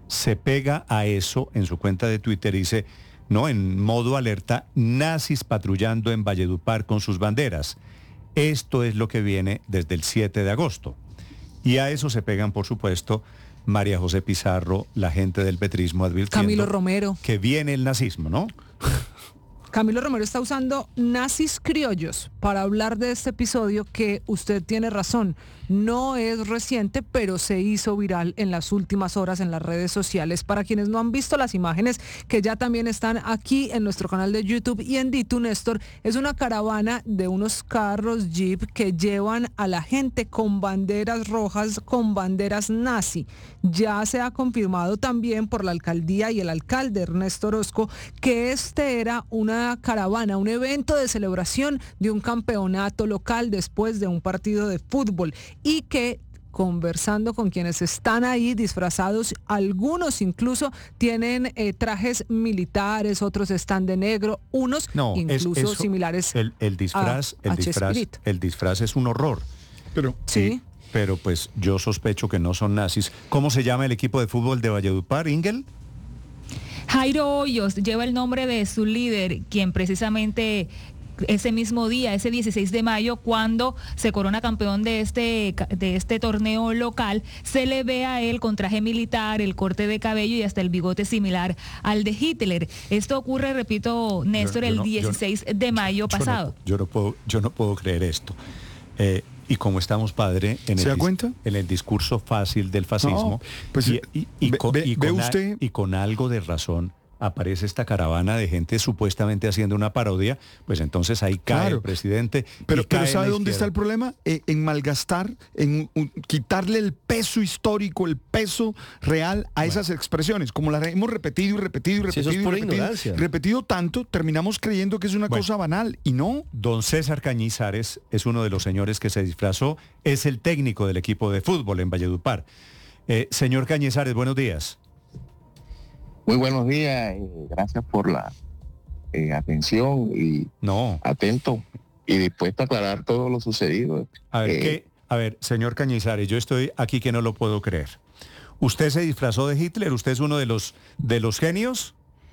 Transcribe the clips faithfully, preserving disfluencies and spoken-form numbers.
se pega a eso en su cuenta de Twitter y dice, no, en modo alerta, nazis patrullando en Valledupar con sus banderas. Esto es lo que viene desde el siete de agosto. Y a eso se pegan, por supuesto, María José Pizarro, la gente del petrismo, advirtiendo Camilo Romero. que viene el nazismo, ¿no? Camilo Romero está usando nazis criollos para hablar de este episodio que usted tiene razón. No es reciente, pero se hizo viral en las últimas horas en las redes sociales. Para quienes no han visto las imágenes, que ya también están aquí en nuestro canal de YouTube y en Ditu, Néstor, es una caravana de unos carros Jeep que llevan a la gente con banderas rojas, con banderas nazi. Ya se ha confirmado también por la alcaldía y el alcalde Ernesto Orozco que este era una caravana, un evento de celebración de un campeonato local después de un partido de fútbol, y que conversando con quienes están ahí disfrazados, algunos incluso tienen eh, trajes militares, otros están de negro, unos no, incluso es, eso, similares el, el disfraz, a, el a disfraz, Chespirito. El disfraz es un horror. Pero sí. Pero pues yo sospecho que no son nazis. ¿Cómo se llama el equipo de fútbol de Valledupar, Ingel? Jairo Hoyos lleva el nombre de su líder, quien precisamente ese mismo día, ese dieciséis de mayo, cuando se corona campeón de este, de este torneo local, se le ve a él con traje militar, el corte de cabello y hasta el bigote similar al de Hitler. Esto ocurre, repito, Néstor, yo, yo el no, dieciséis yo, de mayo yo pasado. No, yo, no puedo, yo no puedo creer esto. Eh, y como estamos, padre, en, ¿Se el, da cuenta? en el discurso fácil del fascismo, no, pues, y, y, y, ve, con, ve, y, ve con usted... a, y con algo de razón, aparece esta caravana de gente supuestamente haciendo una parodia, pues entonces ahí cae claro, el presidente. Pero, pero cae ¿sabe dónde está el problema? Eh, en malgastar, en un, quitarle el peso histórico, el peso real a bueno. esas expresiones. Como las hemos repetido y repetido y repetido, sí, y repetido, repetido tanto, terminamos creyendo que es una bueno, cosa banal y no. Don César Cañizares es uno de los señores que se disfrazó, es el técnico del equipo de fútbol en Valledupar. Eh, señor Cañizares, buenos días. Muy buenos días, eh, gracias por la eh, atención y no. atento y dispuesto a aclarar todo lo sucedido. A ver, eh, ¿qué? A ver, señor Cañizares, yo estoy aquí que no lo puedo creer. ¿Usted se disfrazó de Hitler? ¿Usted es uno de los de los genios?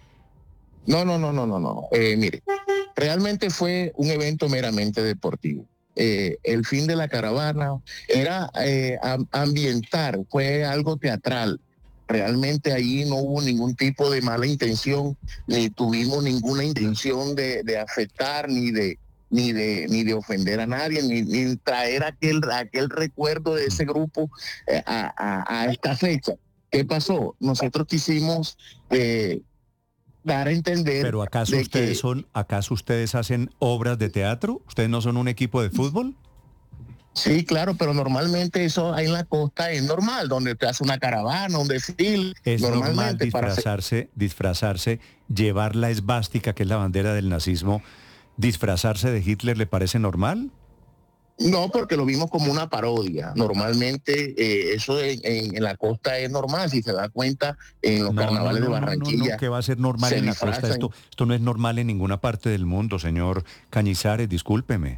No, no, no, no, no, no. Eh, mire, realmente fue un evento meramente deportivo. Eh, el fin de la caravana era eh, ambientar, fue algo teatral. Realmente ahí no hubo ningún tipo de mala intención, ni tuvimos ninguna intención de, de afectar, ni de, ni de, ni de ofender a nadie, ni, ni traer aquel, aquel recuerdo de ese grupo eh, a, a, a esta fecha. ¿Qué pasó? Nosotros quisimos eh, dar a entender. Pero ¿acaso ustedes que, son, acaso ustedes hacen obras de teatro? ¿Ustedes no son un equipo de fútbol? Sí, claro, pero normalmente eso ahí en la costa es normal, donde te hace una caravana, un desfile. Es normalmente normal disfrazarse, para... disfrazarse, llevar la esvástica, que es la bandera del nazismo, disfrazarse de Hitler, ¿le parece normal? No, porque lo vimos como una parodia. Normalmente eh, eso en, en, en la costa es normal, si se da cuenta en los no, carnavales no, no, de Barranquilla. No, no, ¿qué va a ser normal en la costa? Esto, esto no es normal en ninguna parte del mundo, señor Cañizares, discúlpeme.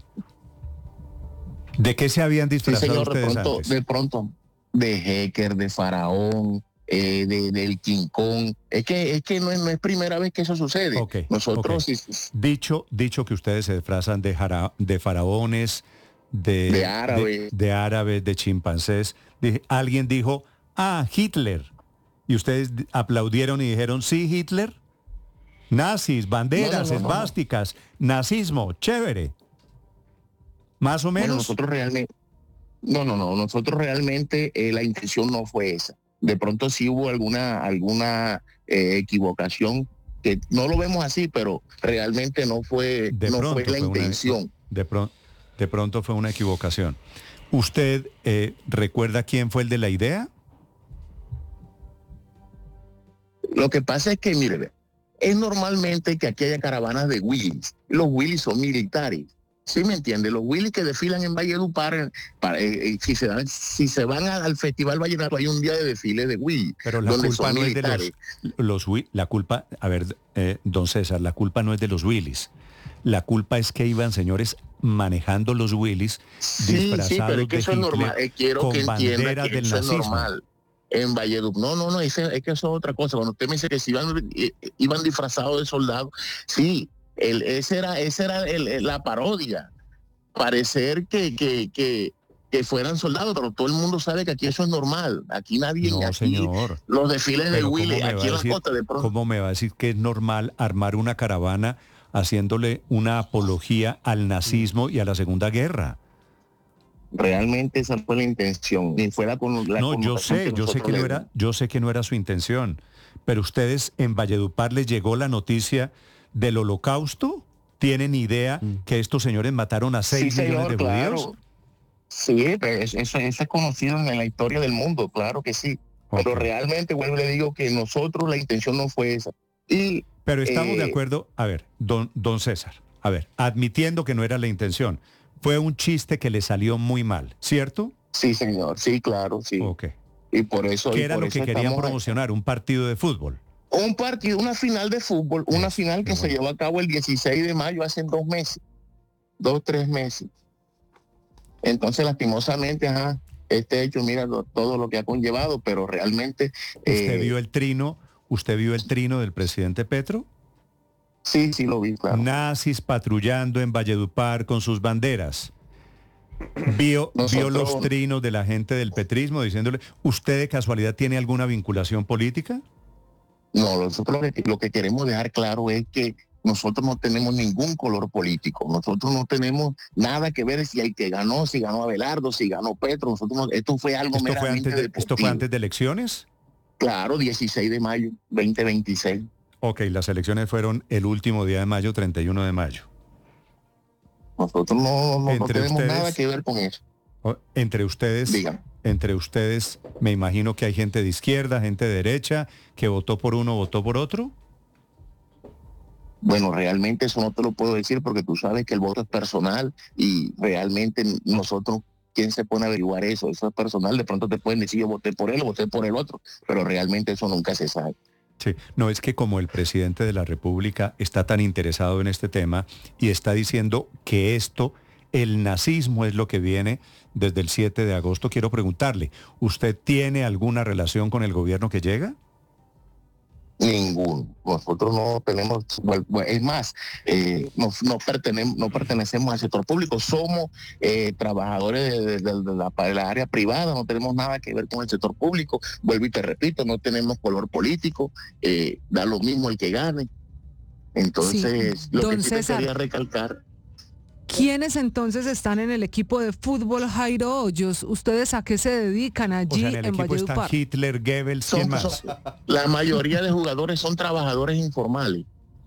¿De qué se habían disfrazado sí, señor, ustedes de pronto, antes? De pronto, de Jecker, de Faraón, eh, de, del King Kong. Es que, es que no, es, no es primera vez que eso sucede. Okay, Nosotros... okay. Sí, sí. Dicho, dicho que ustedes se disfrazan de, jara, de faraones, de, de árabes, de, de, árabes, de chimpancés. Dije, alguien dijo, ah, Hitler. Y ustedes aplaudieron y dijeron, sí, Hitler. Nazis, banderas, no, no, no, esvásticas, no, no. nazismo, chévere. Más o menos. Bueno, nosotros realmente, no, no, no, nosotros realmente eh, la intención no fue esa. De pronto sí hubo alguna, alguna eh, equivocación, que no lo vemos así, pero realmente no fue, de no fue la fue intención. Una, de, pro, de pronto fue una equivocación. ¿Usted eh, recuerda quién fue el de la idea? Lo que pasa es que, mire, es normalmente que aquí haya caravanas de Willys. Los Willys son militares. ¿Sí me entiende? Los Willys que desfilan en Valledupar, para, eh, si, se dan, si se van al, al Festival Vallenato, hay un día de desfile de Willys. Pero la culpa no militares. es de los, los... La culpa, a ver, eh, don César, la culpa no es de los Willys. La culpa es que iban señores manejando los Willys sí, disfrazados sí, pero es que de eso Hitler, es normal. Eh, quiero con que entienda banderas que del eso nazismo. Es normal. en Valledupar. No, no, no, ese, es que eso es otra cosa. Cuando usted me dice que si iban, iban disfrazados de soldados, sí, el, ese era, ese era el, el, la parodia. Parecer que, que, que, que fueran soldados, pero todo el mundo sabe que aquí eso es normal. Aquí nadie, no, aquí señor. Los desfiles de Willy, aquí en la decir, costa de pronto. ¿Cómo me va a decir que es normal armar una caravana haciéndole una apología al nazismo y a la Segunda Guerra? Realmente esa fue la intención, ni fue la, con, la No, yo sé, yo sé que no era, yo sé que no era su intención, pero ustedes en Valledupar les llegó la noticia del Holocausto. ¿Tienen idea mm. que estos señores mataron a seis sí, millones señor, de claro. judíos? Sí, eso, eso es conocido en la historia del mundo, claro que sí. Okay. Pero realmente, vuelvo y le digo que nosotros la intención no fue esa. Y, pero estamos eh, de acuerdo, a ver, don, don César, a ver, admitiendo que no era la intención, fue un chiste que le salió muy mal, ¿cierto? Sí, señor, sí, claro, sí. Okay. Y por eso... ¿Qué era por lo eso que querían estamos... promocionar? ¿Un partido de fútbol? Un partido, una final de fútbol, una Eso, final que bueno. se llevó a cabo el dieciséis de mayo, hace dos meses, dos, tres meses. Entonces, lastimosamente, ajá, este hecho, mira lo, todo lo que ha conllevado, pero realmente... ¿Usted eh, vio el trino? ¿Usted vio el trino del presidente Petro? Sí, sí lo vi, claro. Nazis patrullando en Valledupar con sus banderas. Vio, Nosotros, vio los trinos de la gente del petrismo diciéndole, ¿usted de casualidad tiene alguna vinculación política? No, nosotros lo que, lo que queremos dejar claro es que nosotros no tenemos ningún color político. Nosotros no tenemos nada que ver si el que ganó, si ganó Abelardo, si ganó Petro. Nosotros no, esto fue algo ¿Esto fue, meramente antes de, deportivo. ¿Esto fue antes de elecciones? Claro, dieciséis de mayo, veinte veintiséis. Ok, las elecciones fueron el último día de mayo, treinta y uno de mayo. Nosotros no, no, no tenemos ustedes, nada que ver con eso. Entre ustedes, Dígame. entre ustedes, me imagino que hay gente de izquierda, gente de derecha, que votó por uno, votó por otro. Bueno, realmente eso no te lo puedo decir porque tú sabes que el voto es personal y realmente nosotros, ¿quién se pone a averiguar eso? Eso es personal, de pronto te pueden decir yo voté por él o voté por el otro, pero realmente eso nunca se sabe. Sí, no es que como el presidente de la República está tan interesado en este tema y está diciendo que esto, el nazismo es lo que viene desde el siete de agosto, quiero preguntarle, ¿usted tiene alguna relación con el gobierno que llega? Ninguno. Nosotros no tenemos, es más, eh, no, no, pertenecemos, no pertenecemos al sector público, somos eh, trabajadores de, de, de, la, de la área privada, no tenemos nada que ver con el sector público, vuelvo y te repito, no tenemos color político, eh, da lo mismo el que gane. Entonces, sí, lo que sí te quería recalcar. ¿Quiénes entonces están en el equipo de fútbol Jairo Hoyos? ¿Ustedes a qué se dedican allí o sea, en el en equipo Valledupar? Están Hitler, Goebbels, son, ¿quién más? Son, la mayoría de jugadores son trabajadores informales.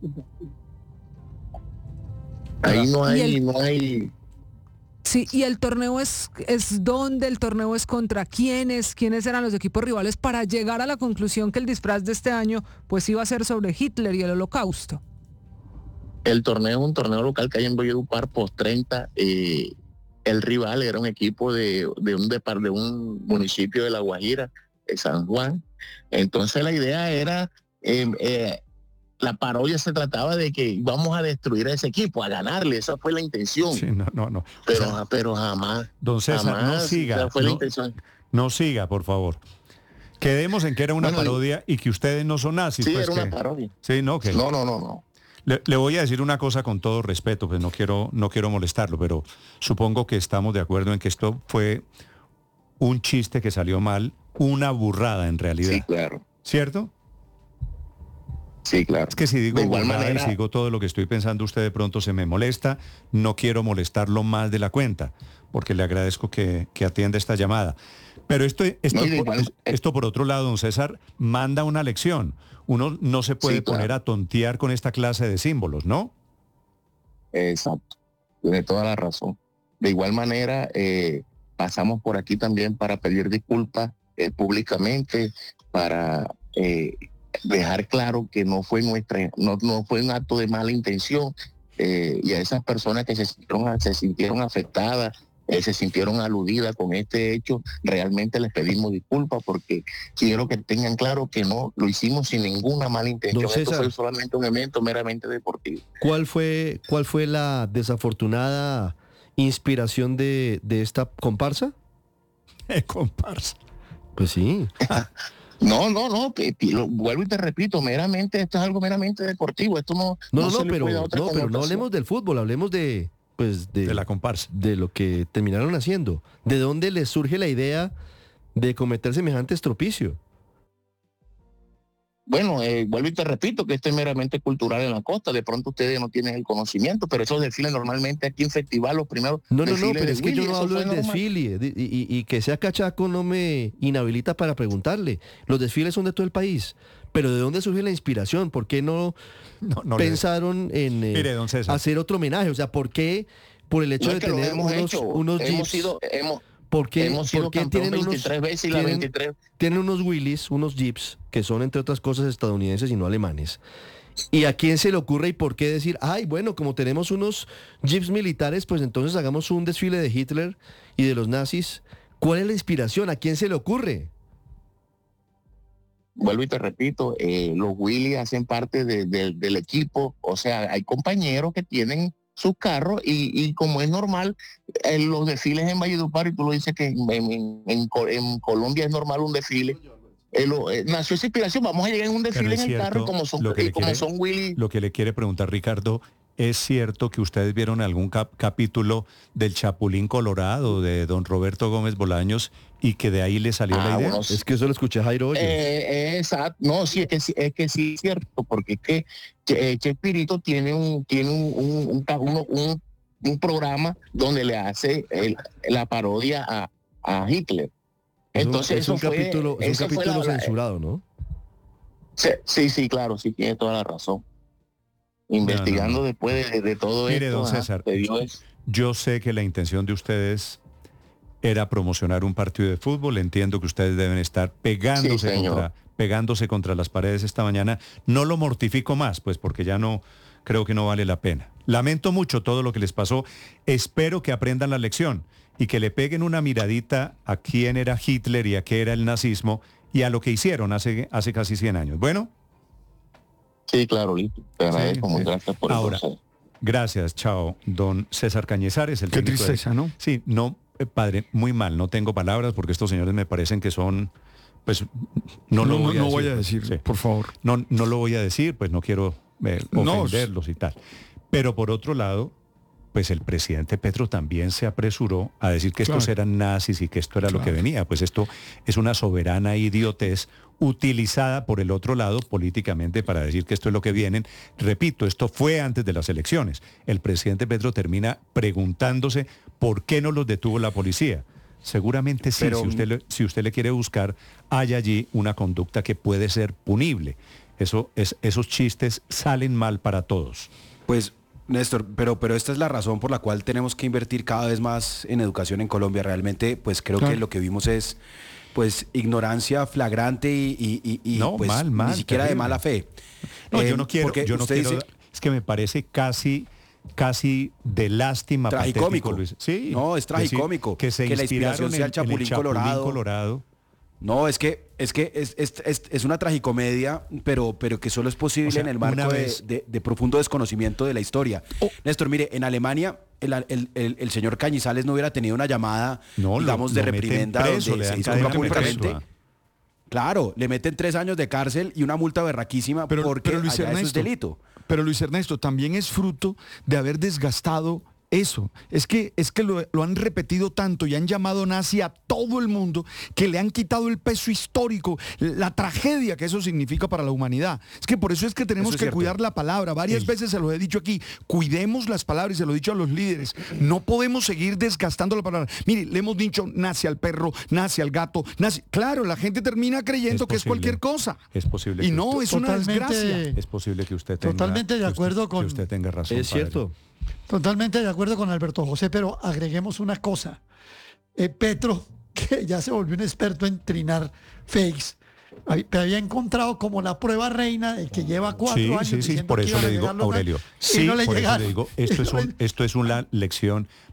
Ahí no hay, el, no hay. Sí, y el torneo es, es dónde, el torneo es contra quiénes, quiénes eran los equipos rivales para llegar a la conclusión que el disfraz de este año pues iba a ser sobre Hitler y el Holocausto. El torneo es un torneo local que hay en Valledupar, post treinta. Eh, el rival era un equipo de, de, un, de, de un municipio de La Guajira, de San Juan. Entonces la idea era, eh, eh, la parodia se trataba de que vamos a destruir a ese equipo, a ganarle. Esa fue la intención. Sí, no, no, no. Pero, o sea, pero jamás. Don César, jamás, no siga. Esa fue no, la intención. No siga, por favor. Quedemos en que era una bueno, parodia y que ustedes no son nazis. Sí, pues era que, una parodia. Sí, no, que... No, no, no, no. Le, le voy a decir una cosa con todo respeto, pues no quiero, no quiero molestarlo, pero supongo que estamos de acuerdo en que esto fue un chiste que salió mal, una burrada en realidad. Sí, claro. ¿Cierto? Sí, claro. Es que si digo de igual burrada manera... y sigo todo lo que estoy pensando, usted de pronto se me molesta, no quiero molestarlo más de la cuenta, porque le agradezco que, que atienda esta llamada. Pero esto, esto, no, por, esto por otro lado, don César, manda una lección. Uno no se puede sí, claro. poner a tontear con esta clase de símbolos, ¿no? Exacto, tiene toda la razón. De igual manera, eh, pasamos por aquí también para pedir disculpas eh, públicamente, para eh, dejar claro que no fue nuestra, no, no fue un acto de mala intención, eh, y a esas personas que se sintieron, se sintieron afectadas, Eh, se sintieron aludidas con este hecho, realmente les pedimos disculpas porque quiero que tengan claro que no lo hicimos sin ninguna mala intención. Esto fue solamente un evento meramente deportivo. ¿Cuál fue, cuál fue la desafortunada inspiración de, de esta comparsa? Eh, comparsa. Pues sí. No, no, no, que, que lo, vuelvo y te repito, meramente, esto es algo meramente deportivo, esto no... No, no, no, se no, le pero, puede dar otra no, pero no connotación. hablemos del fútbol, hablemos de, pues, de, De la comparsa. de lo que terminaron haciendo. ¿De dónde les surge la idea de cometer semejante estropicio? Bueno, eh, vuelvo y te repito que esto es meramente cultural en la costa. De pronto ustedes no tienen el conocimiento, pero esos desfiles normalmente aquí en festival, los primeros No, no, no, desfiles pero de es que Willy, yo no eso hablo fue del normal. desfile di- y, y- y que sea cachaco no me inhabilita para preguntarle. Los desfiles son de todo el país, pero ¿de dónde surge la inspiración? ¿Por qué no, No, no le- pensaron en eh, Mire, don César. hacer otro homenaje? O sea, ¿por qué por el hecho No de es que lo tener hemos unos, hecho, unos hemos jeeps, sido, hemos, ¿por qué, hemos sido por qué campeón tienen unos, veintitrés veces y la tienen- veintitrés... tienen unos Willys, unos jeeps, que son entre otras cosas estadounidenses y no alemanes? ¿Y a quién se le ocurre y por qué decir, ay, bueno, como tenemos unos jeeps militares, pues entonces hagamos un desfile de Hitler y de los nazis? ¿Cuál es la inspiración? ¿A quién se le ocurre? Vuelvo y te repito, eh, los Willy hacen parte de- de- del equipo, o sea, hay compañeros que tienen sus carros y, y como es normal, en los desfiles en Valledupar, y tú lo dices que en, en- en Co- en Colombia es normal un desfile, eh, lo- eh, nació esa inspiración, vamos a llegar en un Pero desfile es en el carro y cierto, como son, lo que y le como quiere- son Willy... Lo que le quiere preguntar Ricardo, ¿es cierto que ustedes vieron algún cap- capítulo del Chapulín Colorado de don Roberto Gómez Bolaños y que de ahí le salió Ah, la idea? bueno, Es que eso lo escuché a Jairo Hoyos. Eh, eh, exacto, no, sí, es que sí, es que sí es cierto, porque es que Che- eh, Chespirito tiene un, tiene un, un, un, ca- uno- un- un programa donde le hace el- la parodia a, a Hitler. Es un- Entonces es un eso fue, capítulo, es un eso fue capítulo la- la- censurado, ¿no? sí, sí, sí, claro, sí, tiene toda la razón. Investigando No, no, no. después de, de todo Mire, esto, don ajá, César, te digo eso. Yo sé que la intención de ustedes era promocionar un partido de fútbol. Entiendo que ustedes deben estar pegándose, Sí, señor. contra, pegándose contra las paredes esta mañana. No lo mortifico más, pues porque ya no, creo que no vale la pena. Lamento mucho todo lo que les pasó. Espero que aprendan la lección y que le peguen una miradita a quién era Hitler y a qué era el nazismo y a lo que hicieron hace, hace casi cien años. Bueno, Sí, claro, Lito. Te agradezco, sí. muchas gracias por Ahora, el consejo. gracias, chao. Don César Cañizares, el Qué técnico de- tristeza, ¿no? Sí, no, eh, padre, muy mal, no tengo palabras porque estos señores me parecen que son, pues, no lo no, voy a no decir. voy a pues, decir, sí. por favor. No, no lo voy a decir, pues no quiero eh, No, ofenderlos y tal. Pero por otro lado, pues el presidente Petro también se apresuró a decir que estos Claro. eran nazis y que esto era lo que Claro. venía. Pues esto es una soberana idiotez utilizada por el otro lado políticamente para decir que esto es lo que vienen. Repito, esto fue antes de las elecciones. El presidente Petro termina preguntándose por qué no los detuvo la policía. Seguramente sí, Pero- si usted, le, si usted le quiere buscar, hay allí una conducta que puede ser punible. Eso es, esos chistes salen mal para todos. Pues, Néstor, pero, pero esta es la razón por la cual tenemos que invertir cada vez más en educación en Colombia. Realmente, pues creo Claro. que lo que vimos es pues ignorancia flagrante y, y- y- y, No, pues, mal, mal, ni siquiera terrible. de mala fe. No, Eh, yo no quiero, porque yo no usted quiero, dice- es que me parece casi, casi de lástima, Tragicómico. patético, Luis. Sí, No, es decir tragicómico. que se Que la inspiraron inspiración sea el en- en Chapulín Colorado. Colorado. No, es que es que es, es, es- es una tragicomedia, pero, pero que solo es posible O sea, en el una marco de, vez- de- de profundo desconocimiento de la historia. Oh. Néstor, mire, en Alemania el, el- el- el señor Cañizales no hubiera tenido una llamada, No, lo- digamos, lo de meten reprimenda preso, donde le se dan hizo cadena públicamente. perpetua. Claro, le meten tres años de cárcel y una multa berraquísima Pero, porque pero Luis allá eso es Ernesto, delito. pero Luis Ernesto, también es fruto de haber desgastado eso. Es que, es que lo, lo han repetido tanto y han llamado nazi a todo el mundo que le han quitado el peso histórico, la tragedia que eso significa para la humanidad. Es que por eso es que tenemos Eso es que cierto. cuidar la palabra. Varias El- veces se lo he dicho aquí, cuidemos las palabras y se lo he dicho a los líderes. No podemos seguir desgastando la palabra. Mire, le hemos dicho nazi al perro, nazi al gato, nazi. Claro, la gente termina creyendo que es posible. cualquier cosa. Es posible. Y que no, usted- es una Totalmente- desgracia. es posible que usted tenga, Totalmente de que usted- acuerdo con- que usted tenga razón. Es padre. cierto. Totalmente de acuerdo con Alberto José, pero agreguemos una cosa. Eh, Petro, que ya se volvió un experto en trinar fakes, hab- te había encontrado como la prueba reina de que lleva cuatro Sí, años sí, sí, diciendo por que eso iban a le digo, llegar los Aurelio, datos y sí, no le por eso llegaron. le digo, esto es, un- esto es una lección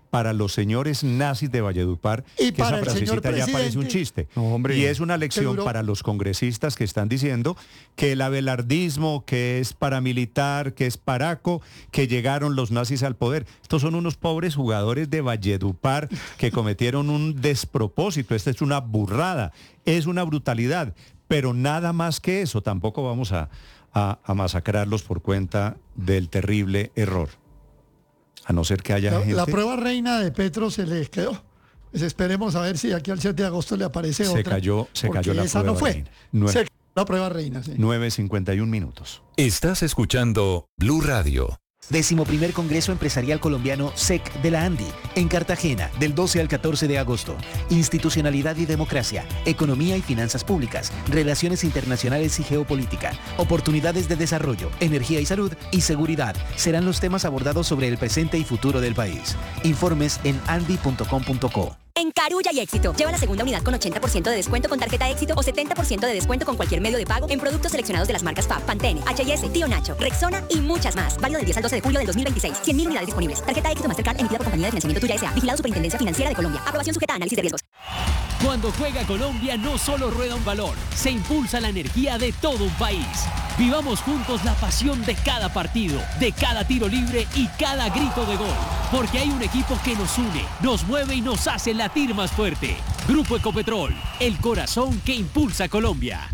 para los señores nazis de Valledupar, Y que para esa el señor frasecita ya parece un presidente. chiste. No, hombre. Y es una lección Seguro. para los congresistas que están diciendo que el abelardismo, que es paramilitar, que es paraco, que llegaron los nazis al poder. Estos son unos pobres jugadores de Valledupar que cometieron un despropósito. Esta es una burrada, es una brutalidad, pero nada más que eso. Tampoco vamos a, a, a masacrarlos por cuenta del terrible error. A no ser que haya La, gente... la prueba reina de Petro se les quedó. Pues esperemos a ver si aquí al siete de agosto le aparece Se otra. cayó- se porque cayó la esa prueba no fue. reina. Nueve. Se cayó la prueba reina, sí. nueve cincuenta y un minutos. Estás escuchando Blue Radio. Décimo primer Congreso Empresarial Colombiano S E C de la ANDI, en Cartagena, del doce al catorce de agosto. Institucionalidad y democracia, economía y finanzas públicas, relaciones internacionales y geopolítica, oportunidades de desarrollo, energía y salud y seguridad serán los temas abordados sobre el presente y futuro del país. Informes en andi punto com punto co. En Carulla y Éxito, lleva la segunda unidad con ochenta por ciento de descuento con tarjeta Éxito o setenta por ciento de descuento con cualquier medio de pago en productos seleccionados de las marcas Fab, Pantene, H y S, Tío Nacho, Rexona y muchas más. Válido del diez al doce de julio del dos mil veintiséis. cien mil unidades disponibles. Tarjeta Éxito Mastercard emitida por Compañía de Financiamiento Tuya S A. Vigilado Superintendencia Financiera de Colombia. Aprobación sujeta a análisis de riesgos. Cuando juega Colombia no solo rueda un balón, se impulsa la energía de todo un país. Vivamos juntos la pasión de cada partido, de cada tiro libre y cada grito de gol. Porque hay un equipo que nos une, nos mueve y nos hace latir más fuerte. Grupo Ecopetrol, el corazón que impulsa a Colombia.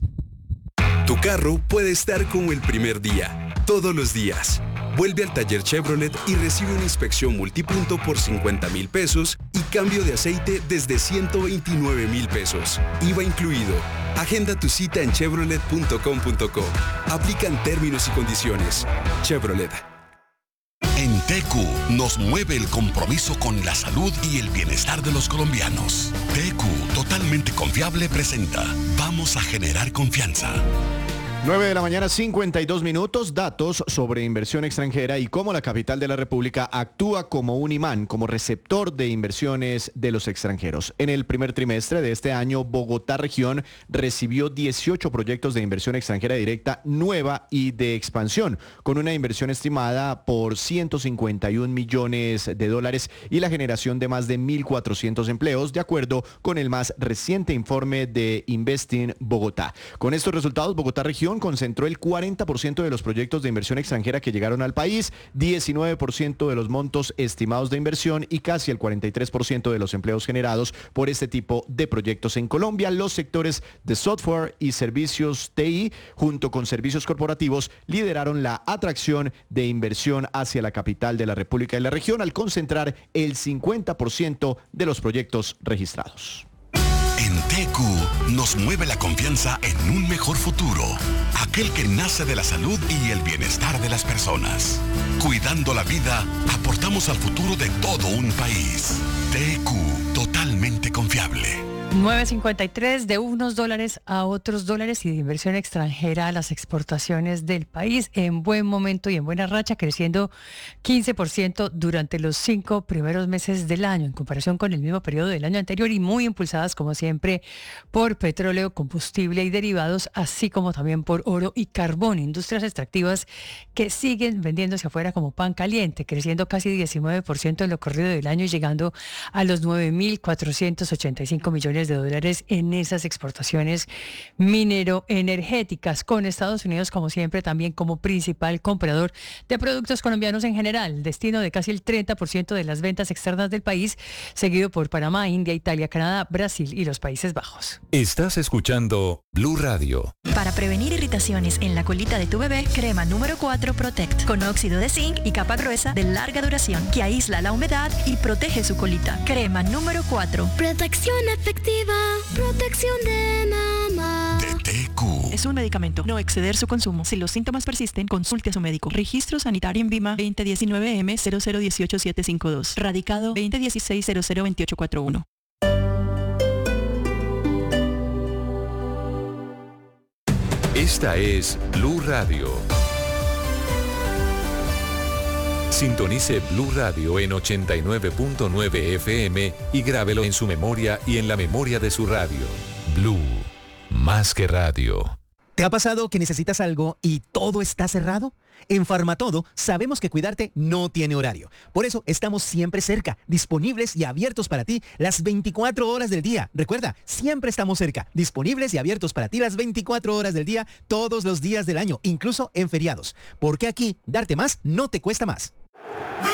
Tu carro puede estar como el primer día, todos los días. Vuelve al taller Chevrolet y recibe una inspección multipunto por cincuenta mil pesos y cambio de aceite desde ciento veintinueve mil pesos. I V A incluido. Agenda tu cita en chevrolet punto com punto co. Aplican términos y condiciones. Chevrolet. En T Q nos mueve el compromiso con la salud y el bienestar de los colombianos. T Q, totalmente confiable, presenta Vamos a generar confianza. nueve de la mañana, cincuenta y dos minutos, datos sobre inversión extranjera y cómo la capital de la República actúa como un imán, como receptor de inversiones de los extranjeros. En el primer trimestre de este año, Bogotá región recibió dieciocho proyectos de inversión extranjera directa nueva y de expansión, con una inversión estimada por ciento cincuenta y un millones de dólares y la generación de más de mil cuatrocientos empleos, de acuerdo con el más reciente informe de Investing Bogotá. Con estos resultados, Bogotá región concentró el cuarenta por ciento de los proyectos de inversión extranjera que llegaron al país, diecinueve por ciento de los montos estimados de inversión y casi el cuarenta y tres por ciento de los empleos generados por este tipo de proyectos en Colombia. Los sectores de software y servicios T I, junto con servicios corporativos, lideraron la atracción de inversión hacia la capital de la República y la región al concentrar el cincuenta por ciento de los proyectos registrados. En T Q nos mueve la confianza en un mejor futuro, aquel que nace de la salud y el bienestar de las personas. Cuidando la vida, aportamos al futuro de todo un país. T Q, totalmente confiable. nueve cincuenta y tres, de unos dólares a otros dólares y de inversión extranjera a las exportaciones del país en buen momento y en buena racha, creciendo quince por ciento durante los cinco primeros meses del año en comparación con el mismo periodo del año anterior y muy impulsadas como siempre por petróleo, combustible y derivados, así como también por oro y carbón, industrias extractivas que siguen vendiéndose afuera como pan caliente, creciendo casi diecinueve por ciento en lo corrido del año y llegando a los nueve mil cuatrocientos ochenta y cinco millones de dólares en esas exportaciones minero-energéticas, con Estados Unidos como siempre también como principal comprador de productos colombianos en general, destino de casi el treinta por ciento de las ventas externas del país, seguido por Panamá, India, Italia, Canadá, Brasil y los Países Bajos. Estás escuchando Blue Radio. Para prevenir irritaciones en la colita de tu bebé, crema número cuatro Protect, con óxido de zinc y capa gruesa de larga duración que aísla la humedad y protege su colita. Crema número cuatro. Protección efectiva. Protección de mamá. De T Q. Es un medicamento. No exceder su consumo. Si los síntomas persisten, consulte a su médico. Registro sanitario en Vima veinte diecinueve M cero cero uno ocho siete cinco dos. Radicado veinte dieciséis cero cero veintiocho cuarenta y uno. Esta es Blue Radio. Sintonice Blue Radio en ochenta y nueve punto nueve F M y grábelo en su memoria y en la memoria de su radio. Blue, más que radio. ¿Te ha pasado que necesitas algo y todo está cerrado? En Farmatodo sabemos que cuidarte no tiene horario. Por eso estamos siempre cerca, disponibles y abiertos para ti las veinticuatro horas del día. Recuerda, siempre estamos cerca, disponibles y abiertos para ti las veinticuatro horas del día, todos los días del año, incluso en feriados. Porque aquí, darte más no te cuesta más.